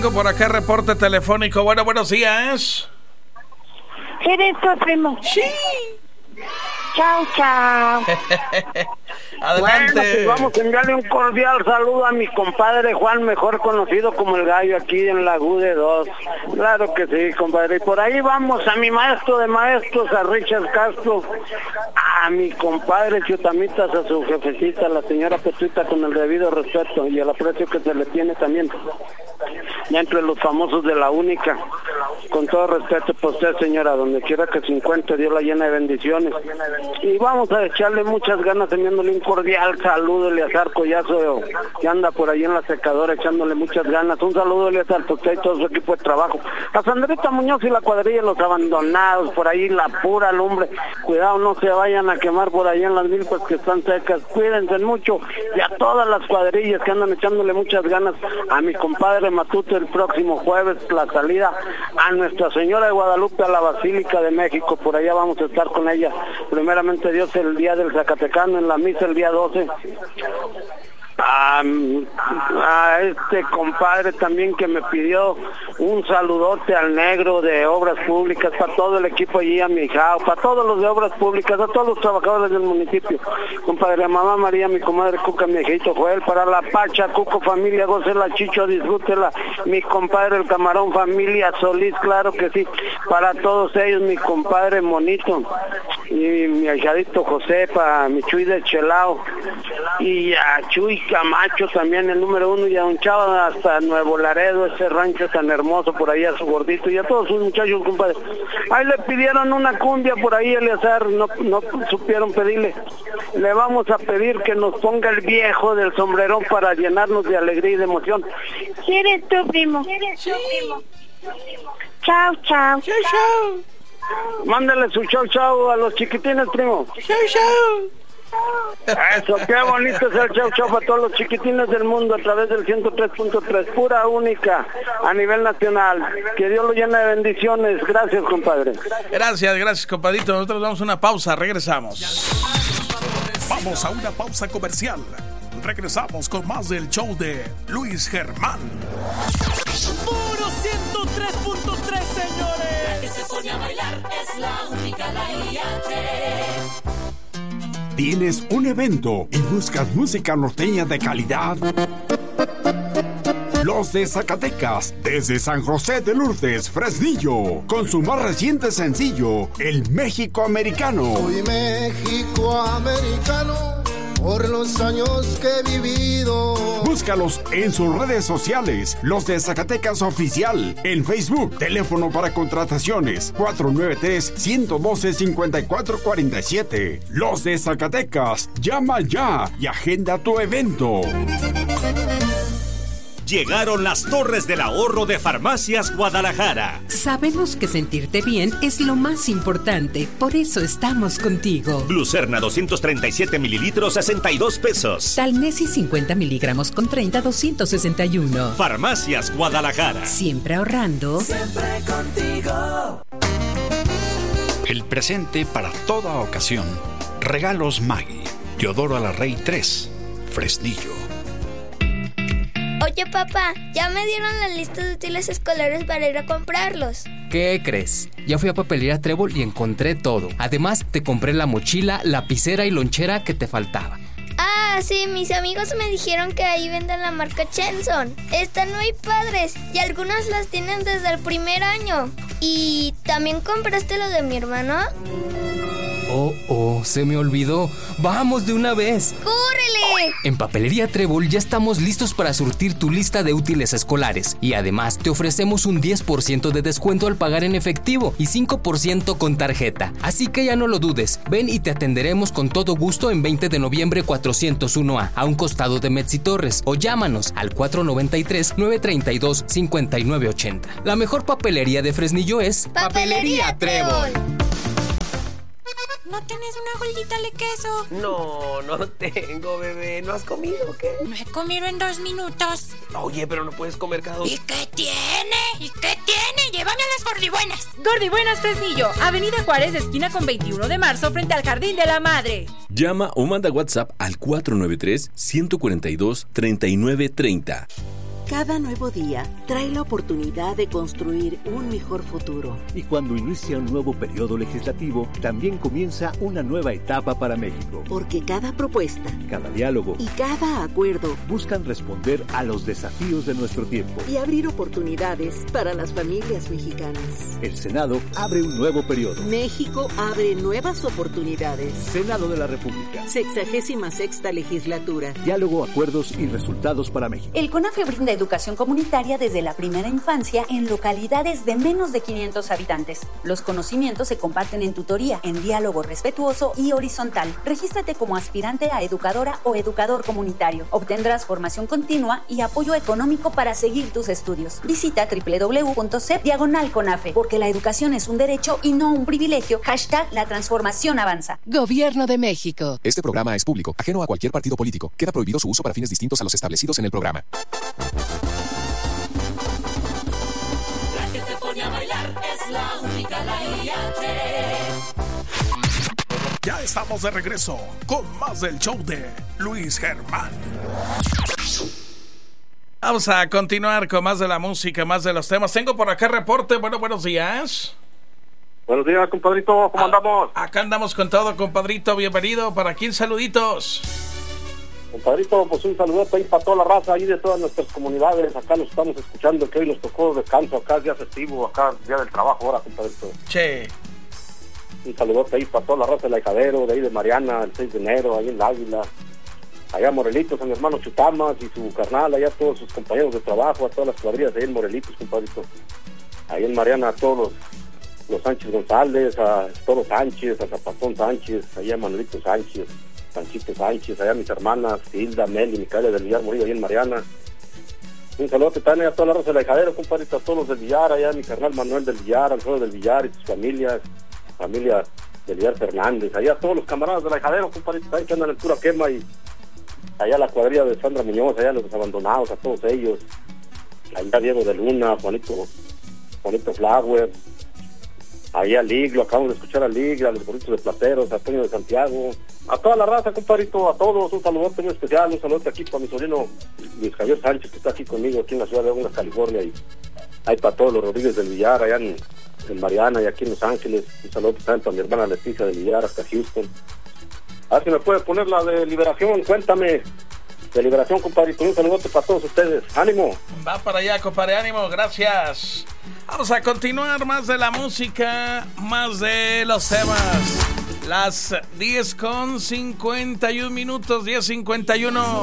Por acá, reporte telefónico. Bueno, buenos días. ¿Eres tu primo? Sí. Chao, chao. Adelante. Bueno, pues vamos a enviarle un cordial saludo a mi compadre Juan, mejor conocido como el Gallo, aquí en la GUDE 2. Claro que sí, compadre. Y por ahí vamos a mi maestro de maestros, a Richard Castro, a mi compadre Chutamitas, a su jefecita, la señora Petuita, con el debido respeto y el aprecio que se le tiene también. Ya entre los famosos de la única, con todo respeto por usted, señora, donde quiera que se encuentre, Dios la llena de bendiciones. Y vamos a echarle muchas ganas, enviándole un cordial saludo a Eleazar Collazo, que anda por ahí en la secadora echándole muchas ganas. Un saludo a Eleazar, por usted y todo su equipo de trabajo. A Sandrita Muñoz y la cuadrilla de los abandonados, por ahí la pura lumbre. Cuidado, no se vayan a quemar por ahí en las milpas que están secas. Cuídense mucho. Y a todas las cuadrillas que andan echándole muchas ganas. A mi compadre Matute el próximo jueves, la salida a Nuestra Señora de Guadalupe, a la Basílica de México. Por allá vamos a estar con ella. Primeramente Dios, el día del Zacatecano, en la misa el día 12. A este compadre también que me pidió un saludote al negro de Obras Públicas, para todo el equipo allí, a mi hija, para todos los de Obras Públicas, a todos los trabajadores del municipio, compadre, a mamá María, mi comadre Cuca, mi hijito Joel, para la Pacha, Cuco familia, gócela, Chicho, disfrútela, mi compadre el Camarón familia Solís, claro que sí, para todos ellos, mi compadre Monito y mi ahijadito José, para mi Chuy de Chelao y a Chuy Camacho también, el número 1, y a un chavo hasta Nuevo Laredo, ese rancho tan hermoso por ahí, a su gordito y a todos sus muchachos, compadre. Ahí le pidieron una cumbia por ahí, Eleazar, no supieron pedirle. Le vamos a pedir que nos ponga el viejo del sombrerón para llenarnos de alegría y de emoción. ¿Eres tu primo? Chao, chao. Chau, chau. Mándale su chau chau a los chiquitines, primo. Chau, chau. Eso, qué bonito es el chau chau para todos los chiquitines del mundo a través del 103.3, pura única a nivel nacional. Que Dios lo llene de bendiciones. Gracias, compadre. Gracias, compadrito. Nosotros damos una pausa, regresamos. Vamos a una pausa comercial. Regresamos con más del show de Luis Germán. Puro 103.3, señores. La que se pone a bailar es la única, la IH. ¿Tienes un evento y buscas música norteña de calidad? Los de Zacatecas, desde San José de Lourdes, Fresnillo, con su más reciente sencillo, El México Americano. Soy México Americano por los años que he vivido. Búscalos en sus redes sociales, Los de Zacatecas Oficial, en Facebook. Teléfono para contrataciones 493-112-5447. Los de Zacatecas, llama ya y agenda tu evento. Llegaron las Torres del Ahorro de Farmacias Guadalajara. Sabemos que sentirte bien es lo más importante, por eso estamos contigo. Glucerna 237 mililitros, 62 pesos. Talmesi 50 miligramos con 30, 261. Farmacias Guadalajara. Siempre ahorrando. Siempre contigo. El presente para toda ocasión. Regalos Maggi. Teodoro Alarrey 3, Fresnillo. Oye, papá, ya me dieron la lista de útiles escolares para ir a comprarlos. ¿Qué crees? Ya fui a Papelería Trébol y encontré todo. Además, te compré la mochila, lapicera y lonchera que te faltaba. Ah, sí, mis amigos me dijeron que ahí venden la marca Chenson. Están muy padres y algunas las tienen desde el primer año. ¿Y también compraste lo de mi hermano? Oh, se me olvidó. ¡Vamos de una vez! ¡Córrele! En Papelería Trébol ya estamos listos para surtir tu lista de útiles escolares. Y además te ofrecemos un 10% de descuento al pagar en efectivo y 5% con tarjeta. Así que ya no lo dudes. Ven y te atenderemos con todo gusto en 20 de noviembre 401A, a un costado de Metzi Torres. O llámanos al 493-932-5980. La mejor papelería de Fresnillo es Papelería Trébol. ¿No tienes una gordita de queso? No tengo, bebé. ¿No has comido o qué? No he comido en 2 minutos. Oye, pero no puedes comer cada 2. ¿Y qué tiene? Llévame a las Gordibuenas. Gordibuenas Fresnillo, Avenida Juárez, esquina con 21 de marzo, frente al Jardín de la Madre. Llama o manda WhatsApp al 493-142-3930. Cada nuevo día trae la oportunidad de construir un mejor futuro. Y cuando inicia un nuevo periodo legislativo, también comienza una nueva etapa para México. Porque cada propuesta, cada diálogo y cada acuerdo buscan responder a los desafíos de nuestro tiempo y abrir oportunidades para las familias mexicanas. El Senado abre un nuevo periodo. México abre nuevas oportunidades. Senado de la República. 66ª legislatura. Diálogo, acuerdos y resultados para México. El CONAFE brinda educación comunitaria desde la primera infancia en localidades de menos de 500 habitantes. Los conocimientos se comparten en tutoría, en diálogo respetuoso y horizontal. Regístrate como aspirante a educadora o educador comunitario. Obtendrás formación continua y apoyo económico para seguir tus estudios. Visita www.cep/CONAFE, porque la educación es un derecho y no un privilegio. #La transformación avanza. Gobierno de México. Este programa es público, ajeno a cualquier partido político. Queda prohibido su uso para fines distintos a los establecidos en el programa. La que te pone a bailar es la única, la IH. Ya estamos de regreso con más del show de Luis Germán. Vamos a continuar con más de la música, más de los temas. Tengo por acá reporte. Bueno, buenos días. Buenos días, compadrito. ¿Cómo andamos? Acá andamos con todo, compadrito. Bienvenido. ¿Para quién saluditos? Compadrito, pues un saludote ahí para toda la raza ahí de todas nuestras comunidades. Acá los estamos escuchando, que hoy nos tocó descanso. Acá es día festivo, acá día del trabajo ahora, compadrito. Che. Un saludote ahí para toda la raza del Aijadero, de ahí de Mariana, el 6 de enero, ahí en la Águila. Allá Morelitos, a mi hermano Chutamas y su carnal, allá a todos sus compañeros de trabajo, a todas las cuadrillas ahí en Morelitos, compadrito. Ahí en Mariana a todos los Sánchez González, a Toro Sánchez, a Zapatón Sánchez, allá a Manuelito Sánchez, Sanchito Sánchez, allá a mis hermanas Hilda, Mel y Micaela del Villar Morillo, ahí en Mariana. Un saludo también a toda la raza del Aijadero, compadrito, a todos los del Villar, allá a mi carnal Manuel del Villar, Alfredo del Villar y sus familias, familia del Villar Fernández, allá a todos los camaradas del Aijadero, compadrito, ahí que andan en pura quema, y allá la cuadrilla de Sandra Muñoz, allá los abandonados, a todos ellos, allá Diego de Luna, Juanito Flower, allá a Lig, lo acabamos de escuchar a Lig, a los burritos de Plateros, a Toño de Santiago, a toda la raza, compadrito, a todos, un saludote muy especial, un saludote aquí para mi sobrino Luis Javier Sánchez, que está aquí conmigo, aquí en la ciudad de Laguna, California, y hay para todos los Rodríguez del Villar, allá en Mariana y aquí en Los Ángeles, un saludo también para mi hermana Leticia del Villar, hasta Houston. A ver si me puede poner la de Liberación, cuéntame. De Liberación, compadrito, un saludote para todos ustedes. ¡Ánimo! Va para allá, compadre, ánimo, gracias. Vamos a continuar más de la música, más de los temas. Las 10:51, 10:51.